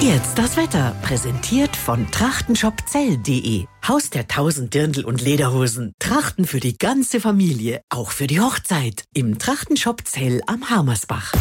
Jetzt das Wetter, präsentiert von trachtenshopzell.de. Haus der 1000 Dirndl und Lederhosen. Trachten für die ganze Familie, auch für die Hochzeit. Im Trachtenshop Zell am Harmersbach.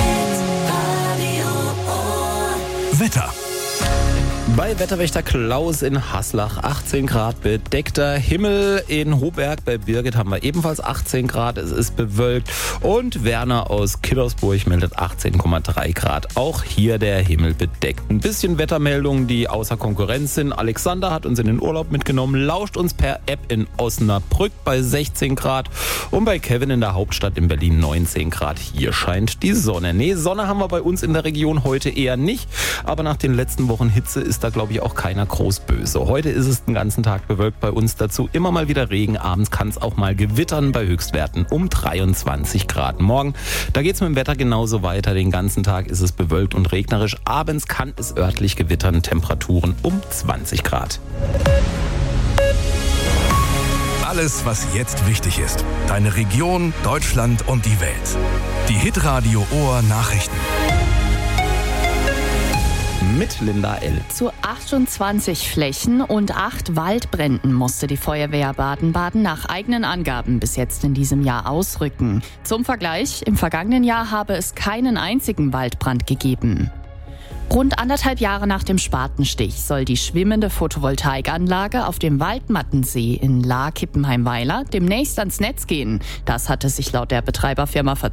Wetter. Bei Wetterwächter Klaus in Haslach 18 Grad, bedeckter Himmel. In Hoberg bei Birgit haben wir ebenfalls 18 Grad, es ist bewölkt. Und Werner aus Kiddersburg meldet 18,3 Grad. Auch hier der Himmel bedeckt. Ein bisschen Wettermeldungen, die außer Konkurrenz sind. Alexander hat uns in den Urlaub mitgenommen, lauscht uns per App in Osnabrück bei 16 Grad. Und bei Kevin in der Hauptstadt in Berlin 19 Grad. Hier scheint die Sonne. Nee, Sonne haben wir bei uns in der Region heute eher nicht. Aber nach den letzten Wochen Hitze ist da, glaube ich, auch keiner groß böse. Heute ist es den ganzen Tag bewölkt bei uns. Dazu immer mal wieder Regen. Abends kann es auch mal gewittern bei Höchstwerten um 23 Grad. Morgen, da geht es mit dem Wetter genauso weiter. Den ganzen Tag ist es bewölkt und regnerisch. Abends kann es örtlich gewittern. Temperaturen um 20 Grad. Alles, was jetzt wichtig ist. Deine Region, Deutschland und die Welt. Die Hitradio Ohr Nachrichten. Mit Linda L. Zu 28 Flächen und 8 Waldbränden musste die Feuerwehr Baden-Baden nach eigenen Angaben bis jetzt in diesem Jahr ausrücken. Zum Vergleich, im vergangenen Jahr habe es keinen einzigen Waldbrand gegeben. Rund 1,5 Jahre nach dem Spatenstich soll die schwimmende Photovoltaikanlage auf dem Waldmattensee in Lahr-Kippenheim-Weiler demnächst ans Netz gehen. Das hatte sich laut der Betreiberfirma